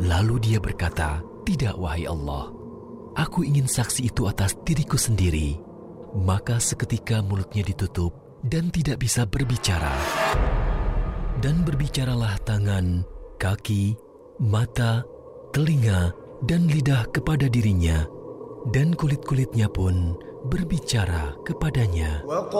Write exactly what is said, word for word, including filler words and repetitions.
Lalu dia berkata, "Tidak, wahai Allah. Aku ingin saksi itu atas diriku sendiri." Maka seketika mulutnya ditutup dan tidak bisa berbicara. Dan berbicaralah tangan, kaki, mata, telinga, dan lidah kepada dirinya, dan kulit-kulitnya pun berbicara kepadanya.